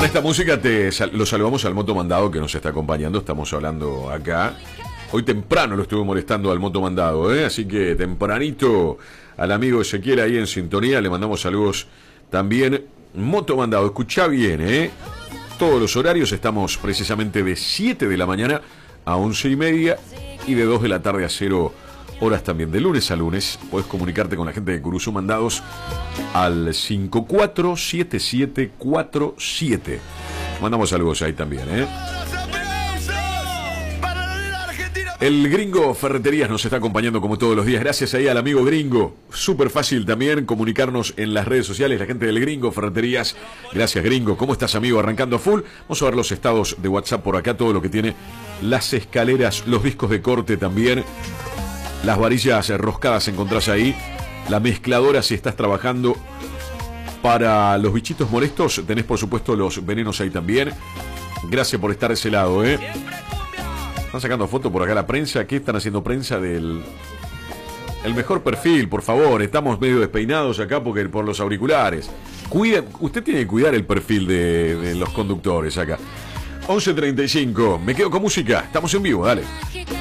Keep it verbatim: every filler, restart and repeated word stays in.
Con esta música te lo saludamos al Moto Mandado que nos está acompañando. Estamos hablando acá. Hoy temprano lo estuve molestando al Moto Mandado, ¿eh? Así que tempranito al amigo Ezequiel ahí en sintonía. Le mandamos saludos también. Moto Mandado, escuchá bien, ¿eh? Todos los horarios estamos precisamente de siete de la mañana a once y media y de dos de la tarde a cero horas también. De lunes a lunes podés comunicarte con la gente de Curuzú Mandados al cinco cuatro siete siete cuatro siete. Mandamos saludos ahí también, ¿eh? El Gringo Ferreterías nos está acompañando como todos los días. Gracias ahí al amigo Gringo. Súper fácil también comunicarnos en las redes sociales. La gente del Gringo Ferreterías. Gracias, Gringo. ¿Cómo estás, amigo? Arrancando full. Vamos a ver los estados de WhatsApp por acá. Todo lo que tiene. Las escaleras, los discos de corte también. Las varillas roscadas encontrás ahí. La mezcladora si estás trabajando para los bichitos molestos. Tenés, por supuesto, los venenos ahí también. Gracias por estar de ese lado, ¿eh? Están sacando fotos por acá la prensa. ¿Qué están haciendo prensa del el mejor perfil? Por favor, estamos medio despeinados acá porque por los auriculares. Cuida, usted tiene que cuidar el perfil de, de los conductores acá. once treinta y cinco. Me quedo con música. Estamos en vivo, dale.